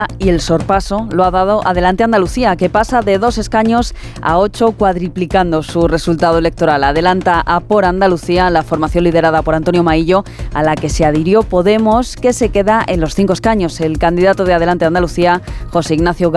y el sorpaso lo ha dado Adelante Andalucía, que pasa de 2 escaños a 8, cuadriplicando su resultado electoral. Adelanta a Por Andalucía, la formación liderada por Antonio Maillo, a la que se adhirió Podemos, que se queda en los 5 escaños. El candidato de Adelante Andalucía, José Ignacio